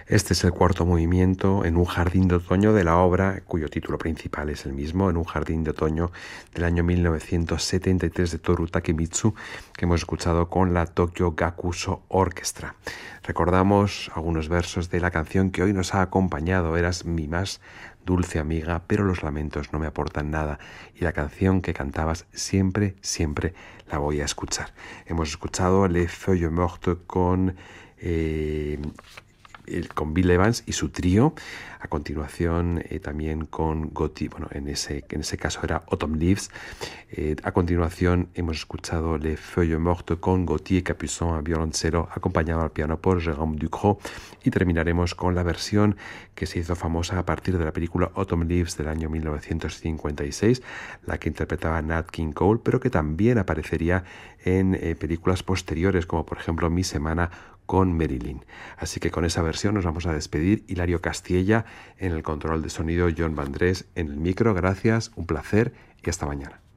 Este es el cuarto movimiento en un jardín de otoño de la obra, cuyo título principal es el mismo, en un jardín de otoño del año 1973 de Toru Takemitsu, que hemos escuchado con la Tokyo Gakuso Orchestra. Recordamos algunos versos de la canción que hoy nos ha acompañado: eras mi más dulce amiga, pero los lamentos no me aportan nada, y la canción que cantabas siempre, siempre la voy a escuchar. Hemos escuchado Les Feuilles Mortes con Bill Evans y su trío. A continuación también con Gautier, bueno, en ese caso era Autumn Leaves. A continuación hemos escuchado Les Feuilles Mortes con Gautier Capuçon a violoncelo, acompañado al piano por Jérôme Ducrot, y terminaremos con la versión que se hizo famosa a partir de la película Autumn Leaves del año 1956, la que interpretaba Nat King Cole, pero que también aparecería en películas posteriores, como por ejemplo Mi Semana con Marilyn. Así que con esa versión nos vamos a despedir. Hilario Castilla en el control de sonido, John Vandrés en el micro. Gracias, un placer y hasta mañana.